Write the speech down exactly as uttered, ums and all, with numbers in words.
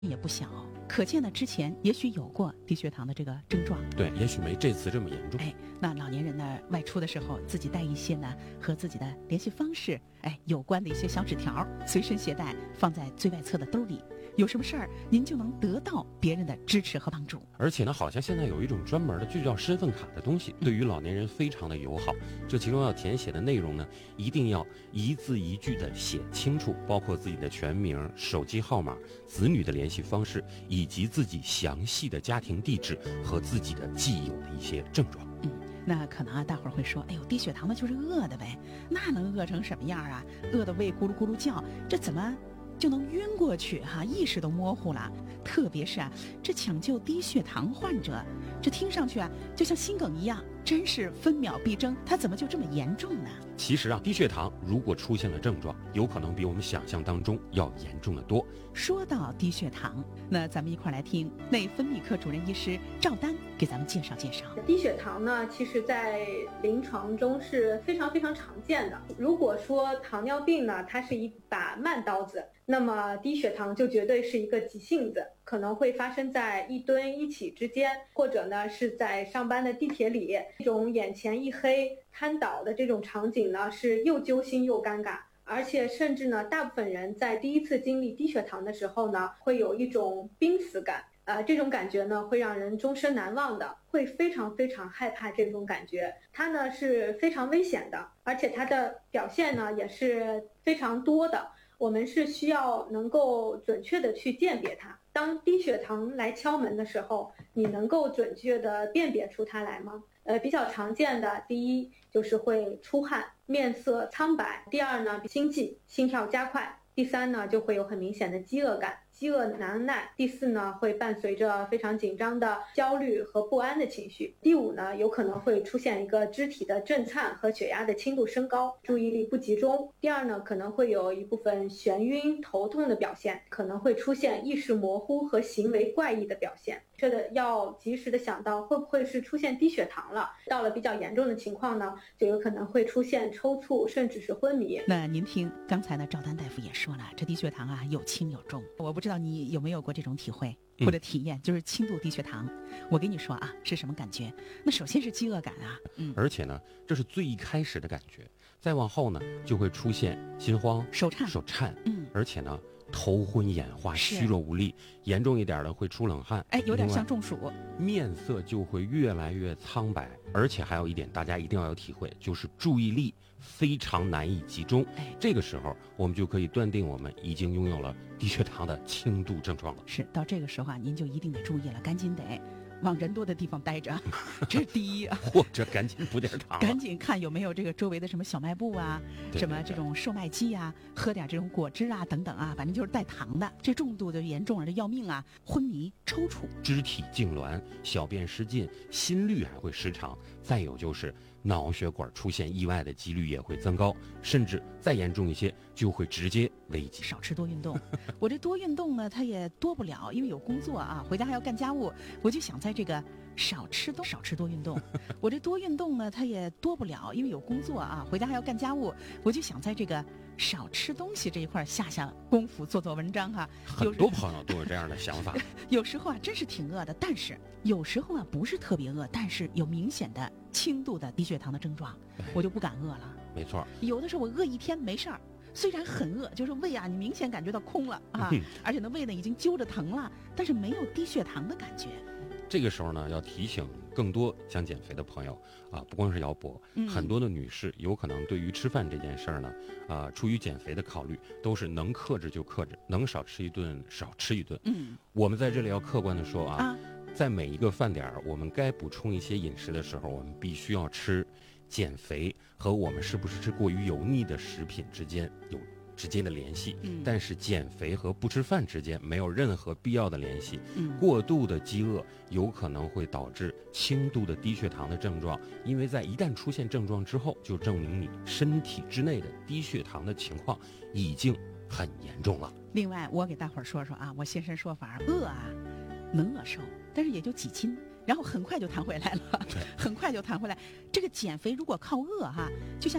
也不小，可见呢之前也许有过低血糖的这个症状。 对，也许没这次这么严重。 哎，那老年人呢外出的时候，自己带一些呢和自己的联系方式哎有关的一些小纸条，随身携带，放在最外侧的兜里。有什么事儿，您就能得到别人的支持和帮助。 而且呢，好像现在有一种专门的，就叫身份卡的东西，对于老年人非常的友好。这其中要填写的内容呢，一定要一字一句的写清楚，包括自己的全名、手机号码、子女的联系方式，以及自己详细的家庭地址和自己的既有的一些症状。 嗯，那可能啊，大伙儿会说，哎呦，低血糖的就是饿的呗，那能饿成什么样啊？饿得胃咕噜咕噜叫，这怎么就能晕过去哈、啊，意识都模糊了。特别是啊，这抢救低血糖患者，这听上去啊，就像心梗一样，真是分秒必争。它怎么就这么严重呢？ 其实啊，低血糖如果出现了症状，有可能比我们想象当中要严重的多。 说到低血糖，那咱们一块来听内分泌科主任医师赵丹给咱们介绍介绍。 低血糖呢，其实在临床中是非常非常常见的。如果说糖尿病呢，它是一把慢刀子，那么低血糖就绝对是一个急性子，可能会发生在一蹲一起之间，或者呢是在上班的地铁里，这种眼前一黑瘫倒的这种场景呢，是又揪心又尴尬。而且甚至呢，大部分人在第一次经历低血糖的时候呢，会有一种濒死感，呃，这种感觉呢会让人终身难忘的，会非常非常害怕这种感觉。它呢是非常危险的，而且它的表现呢也是非常多的。我们是需要能够准确的去鉴别它。当低血糖来敲门的时候，你能够准确的辨别出它来吗？呃，比较常见的，第一就是会出汗，面色苍白；第二呢，心悸，心跳加快；第三呢，就会有很明显的饥饿感，饥饿难耐；第四呢，会伴随着非常紧张的焦虑和不安的情绪；第五呢，有可能会出现一个肢体的震颤和血压的轻度升高，注意力不集中；第二呢，可能会有一部分眩晕、头痛的表现，可能会出现意识模糊和行为怪异的表现。这个要及时的想到会不会是出现低血糖了，到了比较严重的情况呢，就有可能会出现抽搐，甚至是昏迷。 那您听刚才呢，赵丹大夫也说了，这低血糖啊有轻有重，我不知道你有没有过这种体会或者体验，就是轻度低血糖。我跟你说啊，是什么感觉？那首先是饥饿感啊， 嗯，而且呢，这是最一开始的感觉，再往后呢，就会出现心慌、 手颤、 手颤， 嗯， 而且呢，头昏眼花、虚弱无力，严重一点的会出冷汗， 哎，有点像中暑， 面色就会越来越苍白，而且还有一点大家一定要有体会，就是注意力非常难以集中。 哎， 这个时候我们就可以断定我们已经拥有了低血糖的轻度症状了。 是，到这个时候啊，您就一定得注意了，赶紧得往人多的地方待着，这是第一。 或者赶紧补点糖， 赶紧看有没有这个周围的什么小卖部啊， 对对对， 什么这种售卖机啊，喝点这种果汁啊等等啊，反正就是带糖的。这重度就严重了，这要命啊！昏迷、抽搐、 肢体痉挛、小便失禁、心律还会失常，再有就是脑血管出现意外的几率也会增高，甚至再严重一些就会直接危及。 少吃多运动，我这多运动呢，它也多不了，因为有工作啊，回家还要干家务，我就想在这个少吃多少吃多运动。我这多运动呢，它也多不了，因为有工作啊，回家还要干家务，我就想在这个少吃东西这一块下下功夫，做做文章哈、啊。 很多朋友都有这样的想法。 有时候啊，真是挺饿的，但是有时候啊，不是特别饿，但是有明显的轻度的低血糖的症状，我就不敢饿了。 没错， 有的时候我饿一天没事儿。虽然很饿，就是胃啊，你明显感觉到空了啊，嗯、而且呢，胃呢已经揪着疼了，但是没有低血糖的感觉。 这个时候呢，要提醒更多想减肥的朋友啊，不光是姚博、嗯，很多的女士有可能对于吃饭这件事儿呢，啊，出于减肥的考虑，都是能克制就克制，能少吃一顿少吃一顿。嗯，我们在这里要客观的说啊，啊在每一个饭点儿，我们该补充一些饮食的时候，我们必须要吃。减肥和我们是不是吃过于油腻的食品之间有直接的联系、嗯、但是减肥和不吃饭之间没有任何必要的联系、嗯、过度的饥饿有可能会导致轻度的低血糖的症状，因为在一旦出现症状之后，就证明你身体之内的低血糖的情况已经很严重了。 另外我给大伙儿说说啊，我现身说法，饿啊能饿瘦，但是也就几斤，然后很快就弹回来了，很快就弹回来。这个减肥如果靠饿哈，就像